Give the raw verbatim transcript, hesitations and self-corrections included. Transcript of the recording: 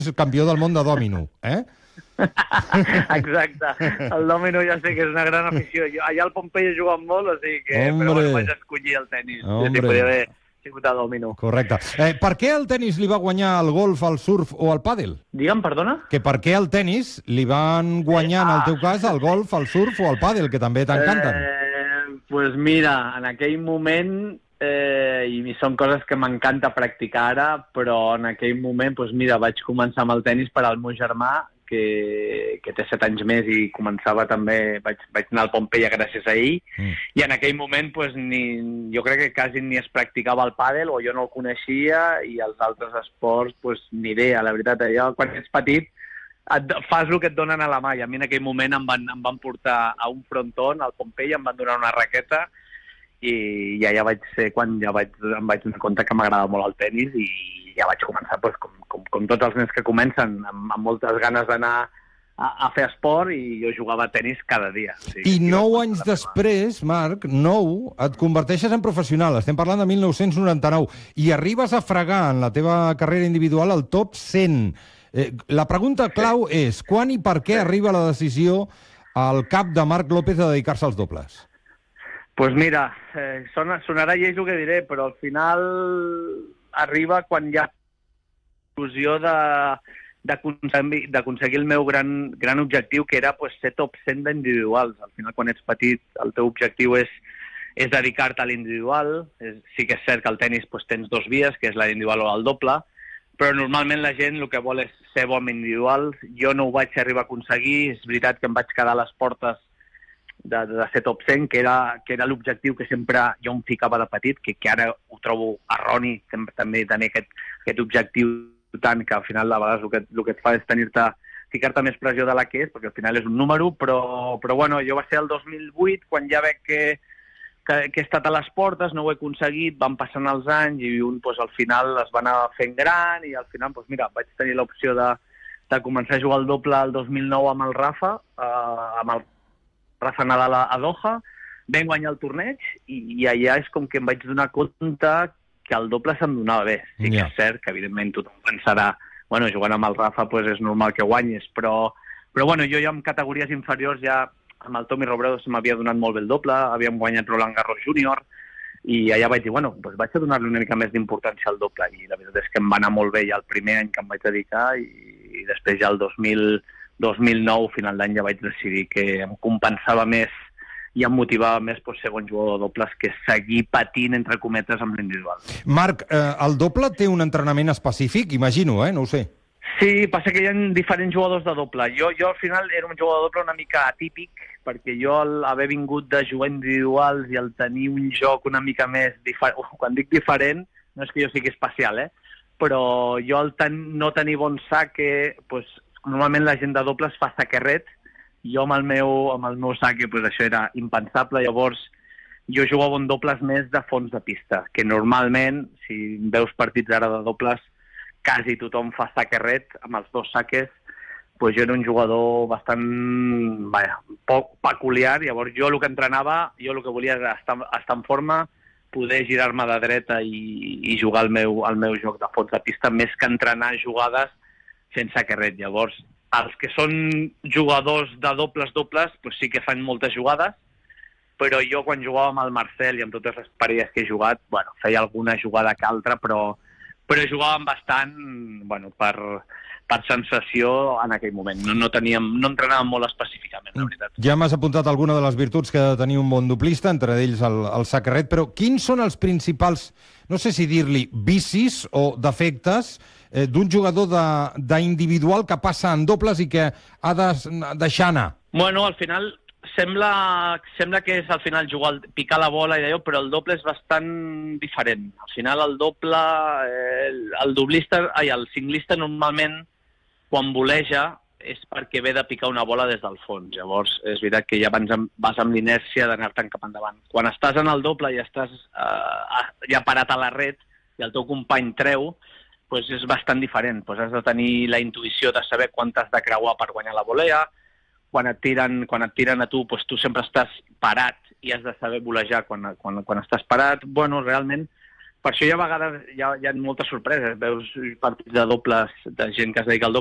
és campió del món de dòmino, eh? Exacte. El dòmino ja sé que és una gran afició. Jo, allà al Pompei he jugat molt, o sigui que... Hombre. Però bueno, vaig escollir el tenis. Hombre. Sí, podria haver sigut a dòmino. Correcte. Eh, per què el tenis li va guanyar el golf, el surf o el pàdel? Digue'm, perdona? Que per què el tenis li van guanyar, en el teu cas, el golf, el surf o el pàdel, que també t'encanten? Eh, pues mira, en aquell moment... Eh, i són coses que m'encanta practicar ara, però en aquell moment pues mira, vaig començar amb el tenis per al meu germà, que, que té set anys més i començava també, vaig, vaig anar al Pompeia gràcies a ell, mm. i en aquell moment pues, ni, jo crec que quasi ni es practicava el pàdel, o jo no el coneixia, i els altres esports pues, ni idea, la veritat. Jo, quan ets petit et fas el que et donen a la mà, i a mi en aquell moment em van, em van portar a un frontón al Pompeia, em van donar una raqueta, i ja, ja vaig ser quan ja vaig, em vaig donar compte que m'agrada molt el tenis, i ja vaig començar, doncs, com, com, com tots els nens que comencen, amb, amb moltes ganes d'anar a, a fer esport, i jo jugava a tenis cada dia. O sigui, I nou anys després, Marc, nou, et converteixes en professional. Estem parlant de mil nou-cents noranta-nou, i arribes a fregar en la teva carrera individual el top cent. Eh, la pregunta clau sí. és, quan i per què sí. arriba la decisió al cap de Marc López de dedicar-se als dobles? Doncs pues mira, eh, sona, sonarà lleig el que diré, però al final arriba quan hi ha il·lusió d'aconseguir el meu gran, gran objectiu, que era pues, ser top cent d'individuals. Al final, quan ets petit, el teu objectiu és, és dedicar-te a l'individual. És, sí que és cert que al tenis pues, tens dos vies, que és la individual o el doble, però normalment la gent el que vol és ser bo amb individuals. Jo no ho vaig arribar a aconseguir, és veritat que em vaig quedar a les portes De, de ser top cent, que era, que era l'objectiu que sempre jo em ficava de petit, que, que ara ho trobo erroni, també tenir aquest, aquest objectiu tant, que al final a vegades el que, el que et fa és tenir-te, ficar-te més pressió de la que és, perquè al final és un número, però, però bueno, jo va ser el dos mil vuit, quan ja veig que, que, que he estat a les portes, no ho he aconseguit, van passant els anys, i un pues, al final es va anar fent gran, i al final, pues, mira, vaig tenir l'opció de, de començar a jugar al doble el dos mil nou amb el Rafa, eh, amb el Rafa Nadal a Doha, vam guanyar el torneig, i, i allà és com que em vaig donar compte que el doble se'm donava bé. Sí que yeah. és cert que, evidentment, tothom pensarà, bueno, jugant amb el Rafa pues, és normal que guanyes, però, però bueno, jo ja en categories inferiors ja amb el Tommy Robredo se m'havia donat molt bé el doble, havíem guanyat Roland Garros Júnior, i allà vaig dir, bueno, doncs vaig a donar-li una mica més d'importància al doble, i la veritat és que em va anar molt bé ja el primer any que em vaig dedicar, i, i després ja el dos mil dos mil nou, final d'any, ja vaig decidir que em compensava més i em motivava més pues, ser bon jugador de dobles que seguir patint, entre cometes, amb l'individual. Marc, eh, el doble té un entrenament específic? Imagino, eh? No ho sé. Sí, passa que hi ha diferents jugadors de doble. Jo, jo al final era un jugador de doble una mica atípic, perquè jo al haver vingut de jugar individuals i al tenir un joc una mica més diferent, quan dic diferent, no és que jo sigui especial, eh? Però jo al ten no tenir bon saque, pues, normalment la gent de dobles fa saquerret, jo amb el meu, amb el meu saque pues, això era impensable, llavors jo jugava en dobles més de fons de pista, que normalment, si veus partits ara de dobles, quasi tothom fa saquerret amb els dos saques, pues jo era un jugador bastant, vaja, poc peculiar, llavors jo el que entrenava, jo el que volia era estar, estar en forma, poder girar-me de dreta i, i jugar el meu, el meu joc de fons de pista, més que entrenar jugades fent saquerret. Llavors, els que són jugadors de dobles-dobles, doncs sí que fan moltes jugades, però jo quan jugava amb el Marcel i amb totes les parelles que he jugat, bueno, feia alguna jugada que altra, però, però jugàvem bastant, bueno, per, per sensació en aquell moment. No, no, teníem, no entrenàvem molt específicament, la veritat. Ja m'has apuntat alguna de les virtuts que ha de tenir un bon doblista, entre ells el, el saquerret, però quins són els principals, no sé si dir-li vicis o defectes, eh, d'un jugador d'individual que passa en dobles i que ha de deixar anar? Bueno, al final sembla, sembla que és al final jugar, picar la bola i d'allò, però el doble és bastant diferent. Al final el doble, eh, el doblista, ai, el singlista normalment quan voleja és perquè ve de picar una bola des del fons. Llavors, és veritat que ja vas amb, vas amb l'inèrcia d'anar-te'n cap endavant. Quan estàs en el doble i estàs eh, ja parat a la red i el teu company treu, doncs és bastant diferent. Doncs has de tenir la intuïció de saber quan t'has de creuar per guanyar la volea. Quan et tiren, quan et tiren a tu, doncs tu sempre estàs parat i has de saber volejar quan, quan, quan estàs parat. Bueno, realment Per això hi ha vegades hi ha, hi ha moltes sorpreses. Veus partits de dobles, de gent que es dedica al doble,